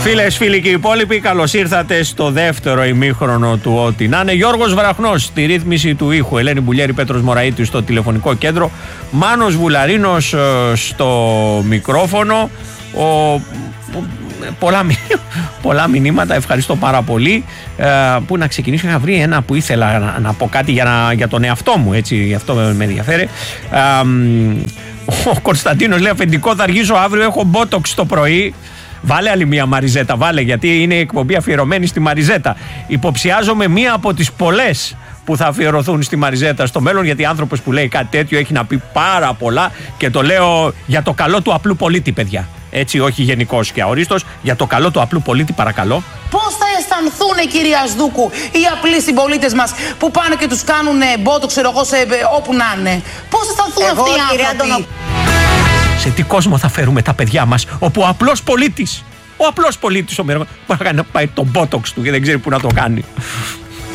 Φίλες, φίλοι και οι υπόλοιποι, καλώς ήρθατε στο δεύτερο ημίχρονο του Ό,τι να είναι. Γιώργος Βραχνός στη ρύθμιση του ήχου, Ελένη Μπουλιέρη, Πέτρος Μωραΐτης στο τηλεφωνικό κέντρο, Μάνος Βουλαρίνος στο μικρόφωνο. Πολλά μηνύματα, ευχαριστώ πάρα πολύ. Που να ξεκινήσω, είχα βρει ένα που ήθελα να πω κάτι για τον εαυτό μου, έτσι, γι' αυτό με ενδιαφέρει. Ο Κωνσταντίνος λέει: αφεντικό, θα αργήσω αύριο, έχω μπότοξ το πρωί. Βάλε άλλη μία Μαριζέτα, βάλε, γιατί είναι η εκπομπή αφιερωμένη στη Μαριζέτα. Υποψιάζομαι μία από τις πολλές που θα αφιερωθούν στη Μαριζέτα στο μέλλον, γιατί άνθρωπος που λέει κάτι τέτοιο έχει να πει πάρα πολλά και το λέω για το καλό του απλού πολίτη, παιδιά. Έτσι, όχι γενικώς και αορίστος, για το καλό του απλού πολίτη, παρακαλώ. Πώς θα αισθανθούν, κυρία Σδούκου, οι απλοί συμπολίτες μας που πάνε και τους κάνουν μπότο, ξέρω εγώ, όπου να είναι? Πώς θα αισθανθούν αυτοί οι άνθρωποι? Σε τι κόσμο θα φέρουμε τα παιδιά μας, όπου ο απλός πολίτης, ο απλός πολίτης, ο μερογός, μπορεί να πάει τον μπότοξ του και δεν ξέρει πού να το κάνει.